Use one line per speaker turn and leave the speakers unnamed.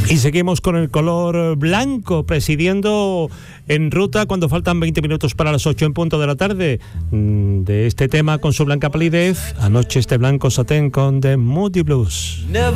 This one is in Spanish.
Y seguimos con el color blanco, presidiendo en ruta cuando faltan 20 minutos para las 8 en punto de la tarde. De este tema con su blanca palidez, anoche este blanco satén con The Moody Blues.